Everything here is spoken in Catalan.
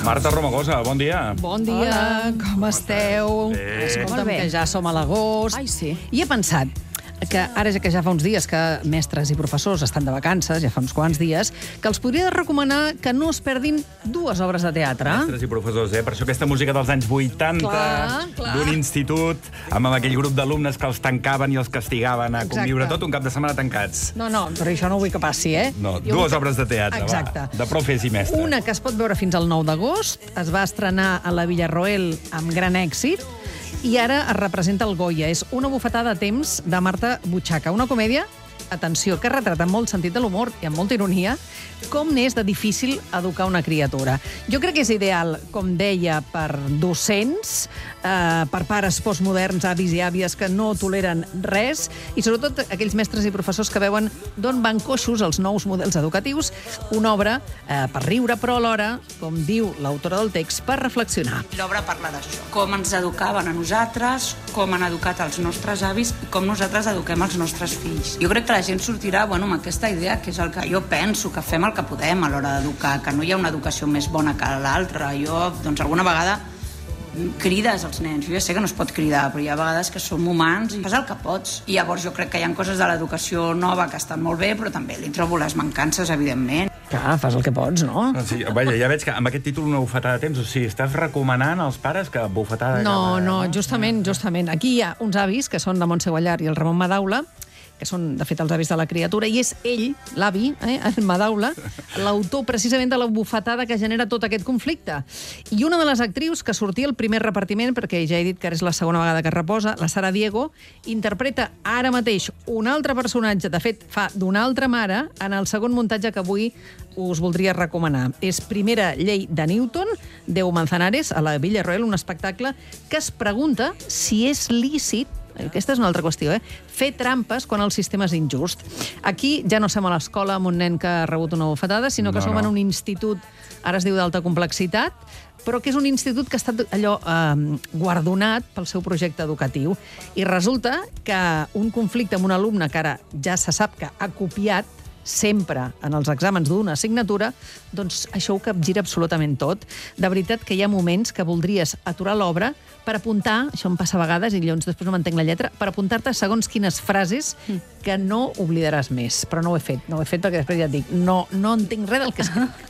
Marta Romagosa, bon dia. Bon dia. Hola, com esteu? Bé. Escolta'm, que ja som a l'agost. Ai, sí. I he pensat que ara que ja fa uns dies que mestres i professors estan de vacances, ja fa uns quants dies, que els podria recomanar que no es perdin 2 obres de teatre. Mestres i professors, Per això aquesta música dels anys 80, Clar. d'un institut, amb aquell grup d'alumnes que els tancaven i els castigaven a conviure tot un cap de setmana tancats. No, però això no vull que passi, No, Jo 2 vull que- obres de teatre, Exacte. de profes i mestres. Una que es pot veure fins al 9 d'agost, es va estrenar a la Villarroel amb gran èxit, i ara es representa el Goya. És una bufetada a temps de Marta Butxaca, una comèdia, atenció, que retrata amb molt sentit de l'humor i amb molta ironia com n'és de difícil educar una criatura. Jo crec que és ideal, com deia, per docents, per pares postmoderns, avis i àvies que no toleren res, i sobretot aquells mestres i professors que veuen d'on van coixos els nous models educatius, una obra per riure, però alhora, com diu l'autora del text, per reflexionar. L'obra parla d'això, com ens educaven a nosaltres, com han educat els nostres avis i com nosaltres eduquem els nostres fills. Jo crec que la gent sortirà amb aquesta idea, que és el que jo penso, que fem el que podem a l'hora d'educar, que no hi ha una educació més bona que l'altra. Jo, alguna vegada crides als nens. Jo ja sé que no es pot cridar, però hi ha vegades que som humans i fas el que pots. I llavors jo crec que hi ha coses de l'educació nova que estan molt bé, però també li trobo les mancances, evidentment. Clar, fas el que pots, no? Sí, vaja, ja veig que amb aquest títol una bufetada de temps, o sigui, estàs recomanant als pares que bufetada... No, justament. Aquí hi ha uns avis, que són la Montse Guallar i el Ramon Madaula, que són, de fet, els avis de la criatura, i és ell, l'avi, el Madaula, l'autor precisament de la bufetada que genera tot aquest conflicte. I una de les actrius que sortia al primer repartiment, perquè ja he dit que ara és la segona vegada que es reposa, la Sara Diego, interpreta ara mateix un altre personatge, de fet, fa d'una altra mare, en el segon muntatge que avui us voldria recomanar. És Primera llei de Newton, Déu Manzanares, a la Villarroel, un espectacle que es pregunta si és lícit, aquesta és una altra qüestió, fer trampes quan el sistema és injust. Aquí ja no som a l'escola amb un nen que ha rebut una bufetada, sinó que som en un institut, ara es diu d'alta complexitat, però que és un institut que ha estat guardonat pel seu projecte educatiu. I resulta que un conflicte amb un alumne que ara ja se sap que ha copiat sempre en els exàmens d'una assignatura, doncs això ho capgira absolutament tot. De veritat que hi ha moments que voldries aturar l'obra per apuntar, això em passa a vegades i llavors després no m'entenc la lletra, per apuntar-te segons quines frases que no oblidaràs més. Però no ho he fet perquè després ja et dic, no entenc res del que escric.